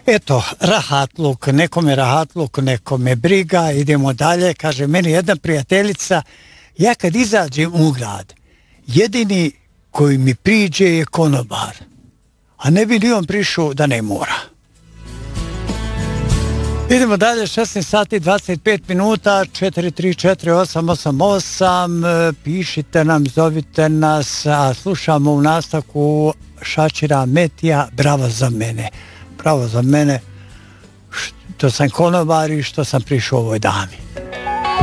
Eto, rahatluk, nekome rahatluk, nekome briga, idemo dalje. Kaže, meni jedna prijateljica, ja kad izađem u grad, jedini koji mi priđe je konobar, a ne bi ni on prišao da ne mora. Idemo dalje, 16 sati 25 minuta, 4348888, pišite nam, zovite nas, a slušamo u nastavku Šačira Metija, bravo za mene. Bravo za mene, što sam konobar i što sam prišao ovoj dami.